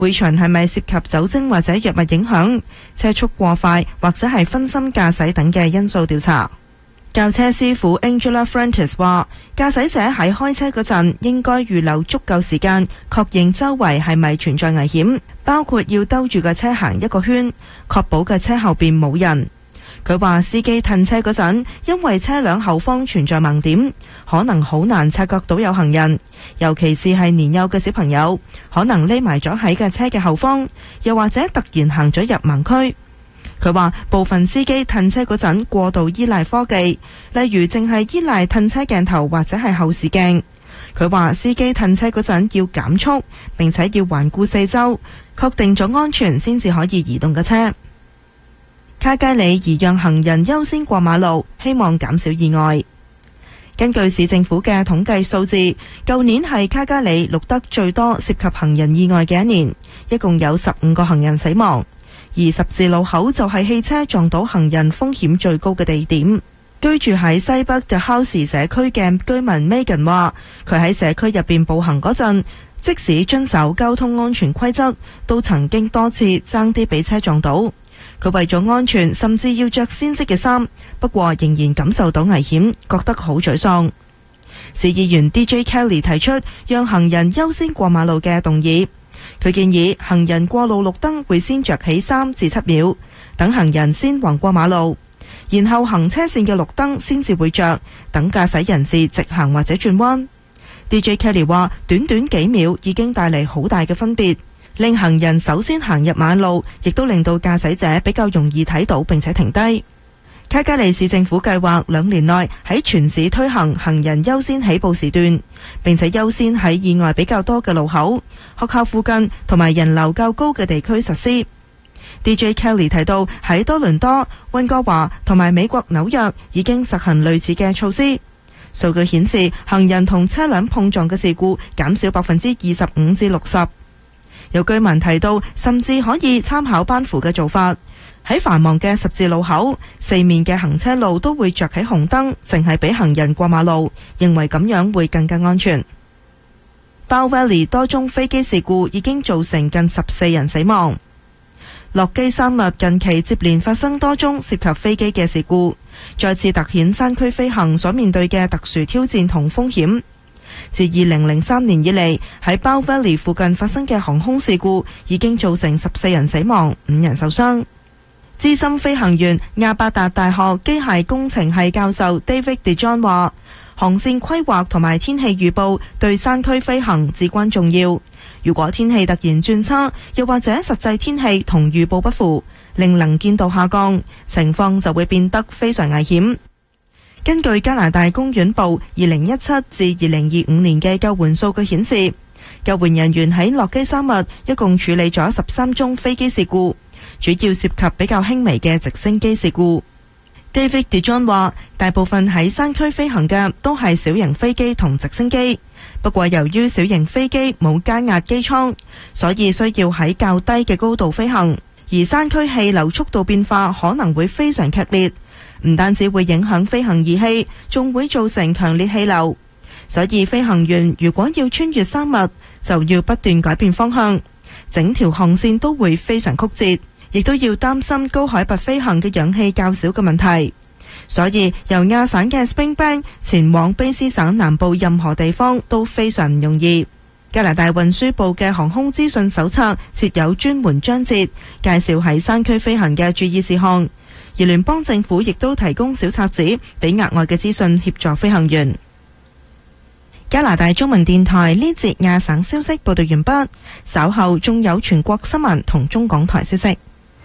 會場係咪涉及酒精或者藥物影響、車速過快或者係分心駕駛等嘅因素調查。教車師傅 Angela Francis 話，駕駛者喺開車嗰陣應該預留足夠時間確認周圍係咪存在危險，包括要兜住個車行一個圈，確保個車後邊冇人。佢話司機褪車嗰陣，因為車輛後方存在盲點，可能好難察覺到有行人，尤其是係年幼嘅小朋友，可能匿埋咗喺架車嘅後方，又或者突然行咗入盲區。佢話部分司機褪車嗰陣過度依賴科技，例如淨係依賴褪車鏡頭或者係後視鏡。佢話司機褪車嗰陣要減速，並且要環顧四周，確定咗安全先至可以移動嘅車。卡加里宜讓行人優先過馬路，希望減少意外。根據市政府嘅統計數字，舊年係卡加里錄得最多涉及行人意外嘅一年，一共有15個行人死亡。而十字路口就係汽車撞到行人風險最高嘅地點。居住喺西北 The House 社區嘅居民 Megan 話，佢喺社區入邊步行嗰陣，即使遵守交通安全規則，都曾經多次爭啲俾車撞到。佢為咗安全，甚至要着鮮色嘅衫，不過仍然感受到危險，覺得好沮喪。市議員 DJ Kelly 提出讓行人優先過馬路嘅動議。佢建議行人過路綠燈會先着起3至7秒，等行人先橫過馬路，然後行車線嘅綠燈先至會着，等駕駛人士直行或者轉彎。DJ Kelly 話，短短幾秒已經帶嚟好大嘅分別，令行人首先行入馬路，亦都令到駕駛者比較容易睇到並且停低。卡加里市政府計劃2年內喺全市推行行人優先起步時段，並且優先喺意外比較多嘅路口、學校附近同埋人流較高嘅地區實施。DJ Kelly 提到喺多倫多、溫哥華同埋美國紐約已經實行類似嘅措施。數據顯示，行人同車輛碰撞嘅事故減少25%至60%。有居民提到，甚至可以參考班夫嘅做法。喺繁忙嘅十字路口，四面嘅行車路都會着起紅燈，淨係俾行人過馬路，認為咁樣會更加安全。Bow Valley 多宗飛機事故已經造成近14人死亡。洛基山脈近期接連發生多宗涉及飛機嘅事故，再次凸顯山區飛行所面對嘅特殊挑戰同風險。自2003年以嚟，喺 Bow Valley 附近發生嘅航空事故已經造成14人死亡、5人受傷。資深飛行員亞伯達大學機械工程系教授 David DeJohn 話，航線規劃同埋天氣預報對山區飛行至關重要。如果天氣突然轉差，又或者實際天氣同預報不符，令能見度下降，情況就會變得非常危險。根據加拿大公園部2017至2025年嘅救援數據顯示，救援人員喺洛基山脈一共處理咗13宗飛機事故，主要涉及比較輕微嘅直升機事故。David DeJohn 話，大部分喺山區飛行嘅都係小型飛機同直升機，不過由於小型飛機冇加壓機艙，所以需要喺較低嘅高度飛行，而山區氣流速度變化可能會非常劇烈，唔單止會影響飛行儀器，仲會造成強烈氣流。所以飛行員如果要穿越山脈，就要不斷改變方向，整條航線都會非常曲折，亦都要擔心高海拔飛行嘅氧氣較少嘅問題。所以由亞省嘅 Springbank 前往卑詩省南部任何地方都非常唔容易。加拿大運輸部嘅航空資訊手冊設有專門章節，介紹喺山區飛行嘅注意事項，而聯邦政府亦都提供小冊子俾額外嘅資訊協助飛行員。加拿大中文電台呢節亞省消息報道完畢，稍後仲有全國新聞同中港台消息。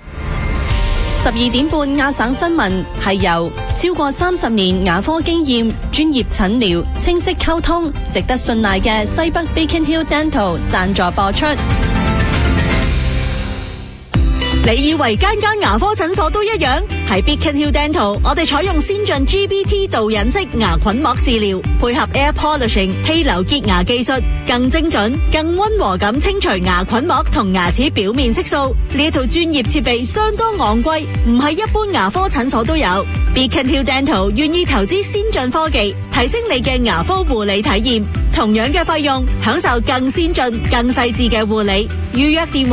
12點半亞省新聞係由超過30年牙科經驗、專業診療、清晰溝通、值得信賴嘅西北 Beacon Hill Dental 贊助播出。你以為間間牙科診所都一樣？喺 Beacon Hill Dental， 我哋採用先進 GBT 導引式牙菌膜治療，配合 Air Polishing 氣流潔牙技術，更精準、更溫和咁清除牙菌膜同牙齒表面色素。呢一套專業設備相當昂貴，唔係一般牙科診所都有。Beacon Hill Dental 願意投資先進科技，提升你嘅牙科護理體驗。同樣嘅費用，享受更先進、更細緻嘅護理。預約電話